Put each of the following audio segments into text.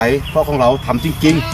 เพราะของเราทำจริงๆ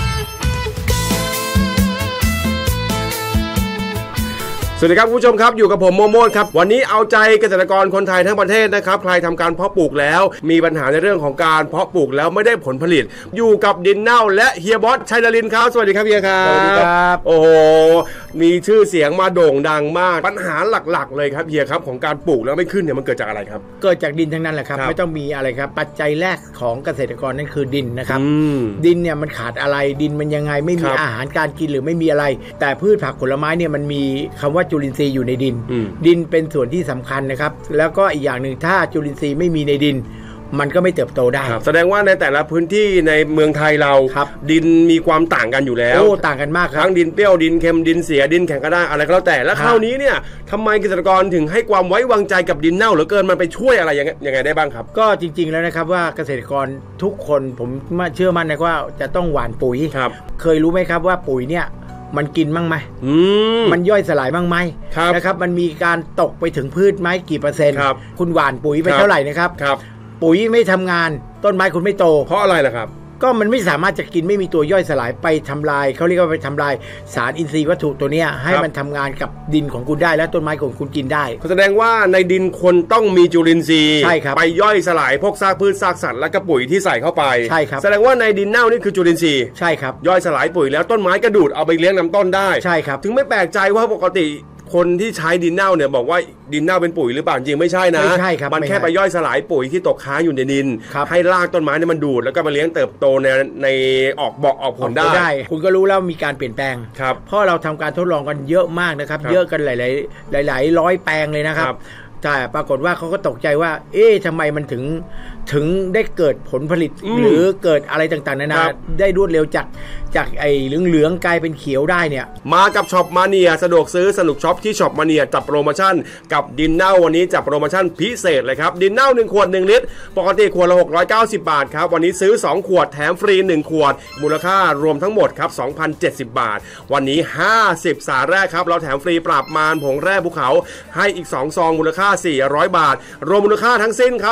สวัสดีครับคุณผู้ชมครับอยู่กับผมโมโมดครับวันนี้เอาใจเกษตรกรคนไทยทั้งประเทศนะครับใครทำการเพาะปลูกแล้วมีปัญหาในเรื่องของการเพาะปลูกแล้วไม่ได้ผลผลิตอยู่กับดินเน่าและเฮียบอสชัยนรินทร์ครับสวัสดีครับเฮียครับสวัสดีครับโอ้โหมีชื่อเสียงมาโด่งดังมากปัญหาหลักๆเลยครับเฮียครับของการปลูกแล้วไม่ขึ้นเนี่ยมันเกิดจากอะไรครับเกิดจากดินทั้งนั้นแหละครับไม่ต้องมีอะไรครับปัจจัยแรกของเกษตรกรนั่นคือดินนะครับดินเนี่ยมันขาดอะไรดินมันยังไงไม่มีอาหารการกินหรือไม่มีอะไรแต่พืชผักผลไม้เนี่ยมันมีคำว่าจุลินทรีย์อยู่ในดินเป็นส่วนที่สำคัญนะครับแล้วก็อีกอย่างหนึ่งถ้าจุลินทรีย์ไม่มีในดินมันก็ไม่เติบโตได้แสดงว่าในแต่ละพื้นที่ในเมืองไทยเราดินมีความต่างกันอยู่แล้วต่างกันมากครับทั้งดินเปรี้ยวดินเค็มดินเสียดินแข็งกระด้างอะไรก็แล้วแต่แล้วคราวนี้เนี่ยทำไมเกษตรกรถึงให้ความไว้วางใจกับดินเน่าเหลือเกินมันไปช่วยอะไรยังไงได้บ้างครับก็จริงๆแล้วนะครับว่าเกษตรกรทุกคนผมเชื่อมั่นนะว่าจะต้องหว่านปุ๋ยเคยรู้ไหมครับว่าปุ๋ยเนี่ยมันกินบ้างไหมมันย่อยสลายบ้างไหมนะครับมันมีการตกไปถึงพืชไหมกี่เปอร์เซ็นต์คุณหว่านปุ๋ยไปเท่าไหร่นะครับปุ๋ยไม่ทำงานต้นไม้คุณไม่โตเพราะอะไรล่ะครับก็มันไม่สามารถจะกินไม่มีตัวย่อยสลายไปทำลายเขาเรียกว่าไปทำลายสารอินทรีย์วัตถุตัวนี้ให้มันทำงานกับดินของคุณได้และต้นไม้ของคุณกินได้แสดงว่าในดินคนต้องมีจุลินทรีย์ไปย่อยสลายพวกซากพืชซากสัตว์และกระปุ๋ยที่ใส่เข้าไปใช่ครับแสดงว่าในดินเน่านี่คือจุลินทรีย์ใช่ครับย่อยสลายปุ๋ยแล้วต้นไม้กระดูดเอาไปเลี้ยงลำต้นได้ใช่ครับถึงไม่แปลกใจว่าปกติคนที่ใช้ดินเน่าเนี่ยบอกว่าดินเน่าเป็นปุ๋ยหรือเปล่าจริงไม่ใช่นะไม่ใช่ครับมันแค่ไปย่อยสลายปุ๋ยที่ตกค้างอยู่ในดินให้รากต้นไม้เนี่ยมันดูดแล้วก็มาเลี้ยงเติบโตในออกบอกออกผลได้คุณก็รู้แล้วมีการเปลี่ยนแปลงเพราะเราทำการทดลองกันเยอะมากนะครับเยอะกันหลายร้อยแปลงเลยนะครับแต่ปรากฏว่าเขาก็ตกใจว่าทำไมมันถึงได้เกิดผลผลิตหรือเกิดอะไรต่างๆนานาได้รวดเร็วจากไอ้เหลืองๆกลายเป็นเขียวได้เนี่ยมากับช็อปมาเนียสะดวกซื้อสนุกช็อปที่ช็อปมาเนียจับโปรโมชั่นกับดินเน่าวันนี้จับโปรโมชั่นพิเศษเลยครับดินเน่า1ขวด1ลิตรปกติขวดละ690 บาทครับวันนี้ซื้อ2ขวดแถมฟรี1ขวดมูลค่ารวมทั้งหมดครับ 2,070 บาทวันนี้50สาแรกครับเราแถมฟรีปราบมารผงแร่ภูเขาให้อีก2ซองมูลค่า400 บาทรวมมูลค่าทั้งสิ้นครับ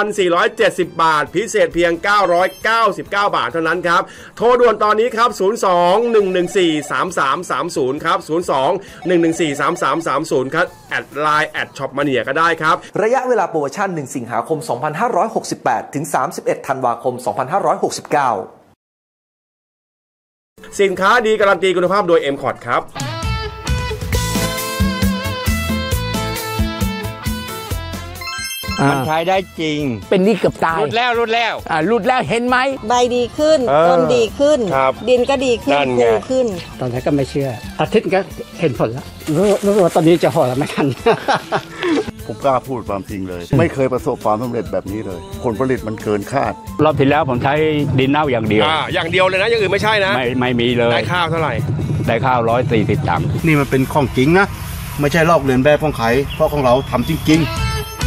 2,470 บาทพิเศษเพียง999 บาทเท่านั้นครับโทรด่วนตอนนี้ครับ02-114-3330ครับ02-114-3330ครับแอดไลน์แอดช็อปมาเนียก็ได้ครับระยะเวลาโปรโมชั่น1สิงหาคม2568ถึง31ธันวาคม2569 สินค้าดีการันตีคุณภาพโดย M-Cod ครับมันใช้ได้จริงเป็นนี่เกือบตายรุดแล้วรุดแล้วเห็นไหมใบดีขึ้นต้นดีขึ้นดินก็ดีขึ้นฟูขึ้นตอนแรกก็ไม่เชื่ออาทิตย์ก็เห็นผลแล้วรู้ว่าตอนนี้จะห่อแล้วไม่ทันผมกล้าพูดความจริงเลยไม่เคยประสบความสำเร็จแบบนี้เลยผลผลิตมันเกินคาดรอบที่แล้วผมใช้ดินเน่าอย่างเดียวอย่างเดียวเลยนะอย่างอื่นไม่ใช่นะไม่มีเลยได้ข้าวเท่าไหร่ได้ข้าว140 ตังค์นี่มันเป็นของจริงนะไม่ใช่ลอกเลียนแบบของใครเพราะของเราทำจริงๆ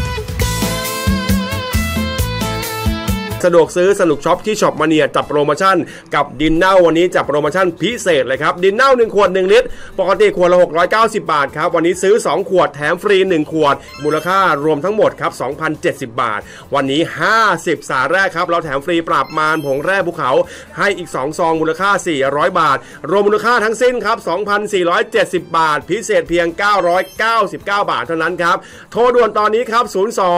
สะดวกซื้อสนุกช็อปที่ช็อปมาเนียจับโปรโมชั่นกับดินเน่าวันนี้จับโปรโมชั่นพิเศษเลยครับดินเน่า1ขวด1ลิตรปกติขวดละ690 บาทครับวันนี้ซื้อ2ขวดแถมฟรี1ขวดมูลค่ารวมทั้งหมดครับ 2,070 บาทวันนี้50สาแรกครับเราแถมฟรีปราบมารผงแร่ภูเขาให้อีก2ซองมูลค่า400 บาทรวมมูลค่าทั้งสิ้นครับ 2,470 บาทพิเศษเพียง999 บาทเท่านั้นครับโทรด่วนตอนนี้ครับ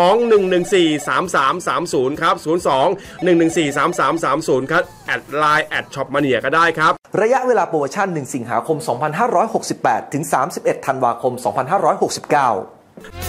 02-114-3330ครับ02-114-3330ครับแอดไลน์แอดช็อปมาเนียก็ได้ครับระยะเวลาโปรโมชั่น1สิงหาคม2568ถึง31ธันวาคม2569